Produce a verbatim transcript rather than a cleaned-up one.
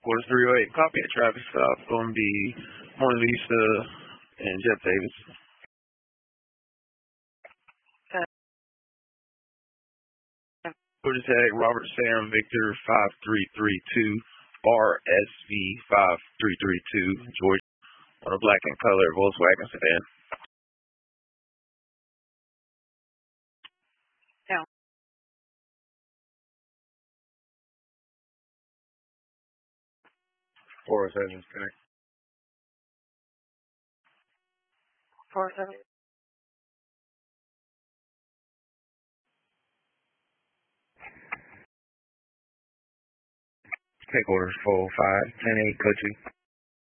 Quarters three oh eight. Copy at traffic stop. Going to be Mona Lisa and Jeff Davis. Quarter tag Robert Sam Victor five three three two. R S V five three three two. Georgia. On a black and color Volkswagen sedan. Yeah. four oh seven, correct. four oh seven. Take orders four oh five, ten eight, go to.